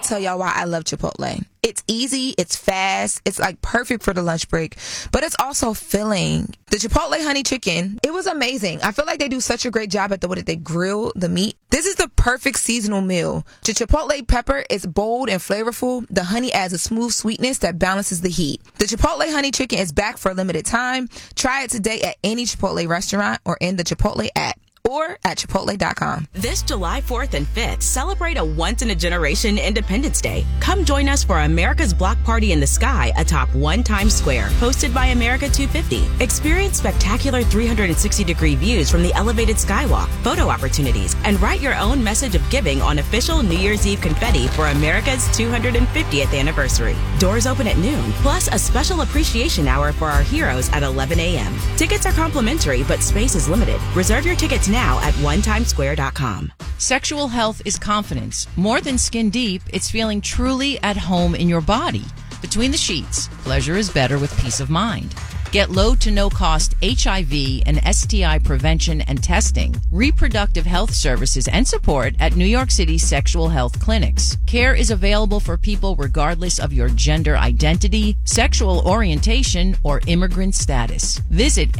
tell y'all why I love Chipotle. It's easy, it's fast, it's like perfect for the lunch break, but it's also filling. The Chipotle honey chicken, it was amazing. I feel like they do such a great job at the way that they grill the meat. This is the perfect seasonal meal. The Chipotle pepper is bold and flavorful. The honey adds a smooth sweetness that balances the heat. The Chipotle honey chicken is back for a limited time. Try it today at any Chipotle restaurant or in the Chipotle app, or at Chipotle.com. This July 4th and 5th, celebrate a once-in-a-generation Independence Day. Come join us for America's Block Party in the Sky atop One Times Square, hosted by America 250. Experience spectacular 360-degree views from the elevated skywalk, photo opportunities, and write your own message of giving on official New Year's Eve confetti for America's 250th anniversary. Doors open at noon, plus a special appreciation hour for our heroes at 11 a.m. Tickets are complimentary, but space is limited. Reserve your tickets now at onetimesquare.com. Sexual health is confidence. More than skin deep, it's feeling truly at home in your body. Between the sheets, pleasure is better with peace of mind. Get low to no cost HIV and STI prevention and testing, reproductive health services and support at New York City sexual health clinics. Care is available for people regardless of your gender identity, sexual orientation, or immigrant status. Visit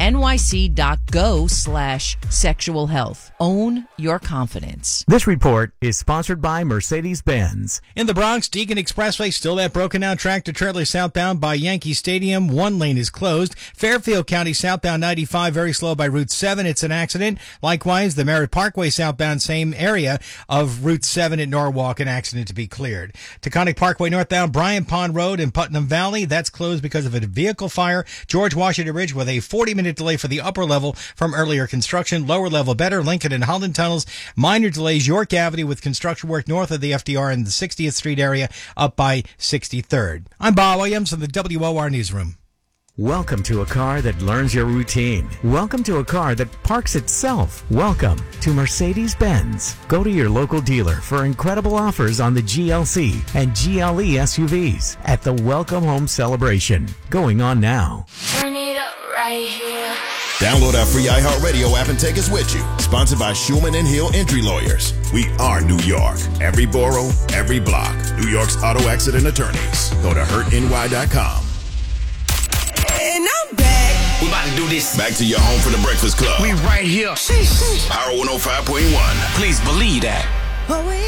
nyc.go/sexual health. Own your confidence. This report is sponsored by Mercedes-Benz. In the Bronx, Deacon Expressway, still that broken down tractor trailer southbound by Yankee Stadium. One lane is closed. Fairfield County southbound 95, very slow by Route 7. It's an accident. Likewise, the Merritt Parkway southbound, same area of Route 7 at Norwalk, an accident to be cleared. Taconic Parkway northbound, Bryant Pond Road in Putnam Valley, that's closed because of a vehicle fire. George Washington Ridge with a 40-minute delay for the upper level from earlier construction. Lower level better. Lincoln and Holland tunnels, minor delays. York Avenue with construction work north of the FDR in the 60th Street area up by 63rd. I'm Bob Williams from the WOR Newsroom. Welcome to a car that learns your routine. Welcome to a car that parks itself. Welcome to Mercedes-Benz. Go to your local dealer for incredible offers on the GLC and GLE SUVs at the Welcome Home Celebration. Going on now. Turn it up right here. Download our free iHeartRadio app and take us with you. Sponsored by Schulman and Hill Entry Lawyers. We are New York. Every borough, every block. New York's auto accident attorneys. Go to hurtny.com. And I'm back. We about to do this. Back to your home for the Breakfast Club. We right here. Power 105.1. Please believe that. Oh,